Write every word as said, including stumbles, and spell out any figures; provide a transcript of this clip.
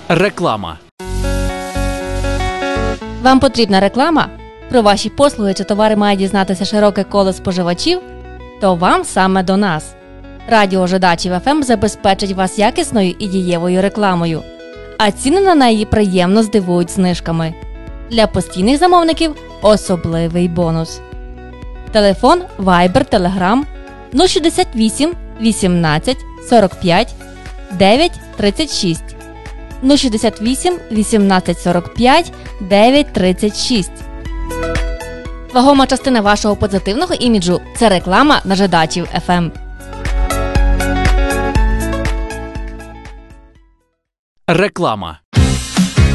Реклама. Вам потрібна реклама? Про ваші послуги чи товари має дізнатися широке коло споживачів? То вам саме до нас. Радіо Жидачів еф ем забезпечить вас якісною і дієвою рекламою. А ціни на неї приємно здивують знижками. Для постійних замовників особливий бонус. Телефон Viber, Telegram нуль шістдесят вісім вісімнадцять сорок п'ять дев'ять тридцять шість. нуль шістдесят вісім вісімнадцять сорок п'ять дев'ять тридцять шість. Вагома частина вашого позитивного іміджу – це реклама на Жидачів еф ем. Реклама.